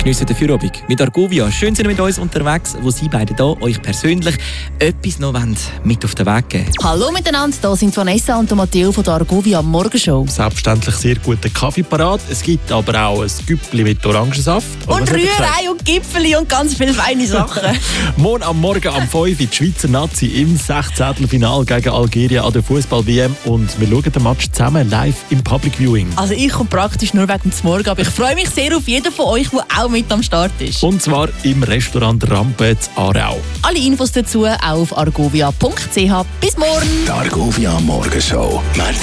geniessen den Feierabend mit Argovia. Schön sind Sie mit uns unterwegs, wo Sie beide hier euch persönlich etwas noch mit auf den Weg geben. Hallo miteinander, hier sind Vanessa und Matteo von der Argovia Morgenshow. Selbstverständlich sehr guten Kaffee parat. Es gibt aber auch ein Güppli mit Orangensaft. Und Rührei und Gipfeli und ganz viele feine Sachen. Morgen am Morgen am 5 Uhr die Schweizer Nazi im 16. Finale gegen Algerien an der Fußball-WM. Und wir schauen den Match zusammen live im Public Viewing. Also ich komme praktisch nur wegen des Morgen, aber ich freue mich sehr auf jeden von euch, der auch mit am Start ist. Und zwar im Restaurant Rampe in Aarau. Alle Infos dazu auf argovia.ch. Bis morgen! Die Argovia Morgenshow.